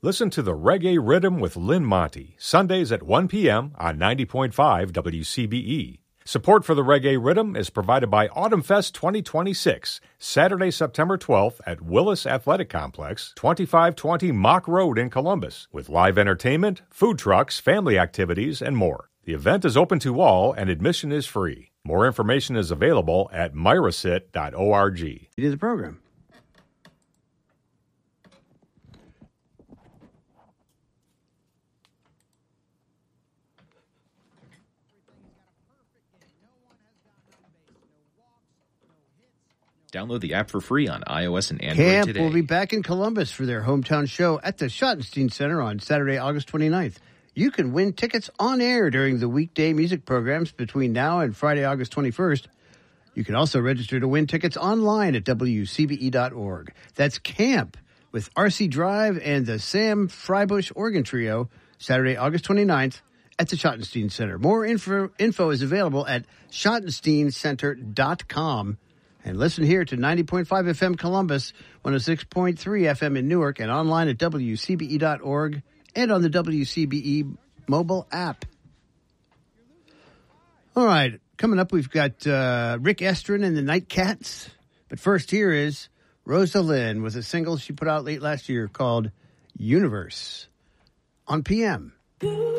Listen to the Reggae Rhythm with Lynn Monty, Sundays at 1 p.m. on 90.5 WCBE. Support for the Reggae Rhythm is provided by Autumn Fest 2026, Saturday, September 12th at Willis Athletic Complex, 2520 Mock Road in Columbus, with live entertainment, food trucks, family activities, and more. The event is open to all and admission is free. More information is available at myrasit.org. You did the program. Download the app for free on iOS and Android Camp today. will be back in Columbus for their hometown show at the Schottenstein Center on Saturday, August 29th. You can win tickets on air during the weekday music programs between now and Friday, August 21st. You can also register to win tickets online at WCBE.org. That's Camp with RC Drive and the Sam Freibush Organ Trio, Saturday, August 29th at the Schottenstein Center. More info is available at SchottensteinCenter.com. And listen here to 90.5 FM Columbus, 106.3 FM in Newark, and online at WCBE.org and on the WCBE mobile app. All right, coming up, we've got Rick Estrin and the Nightcats. But first, here is Rosa Lynn with a single she put out late last year called Universe on PM.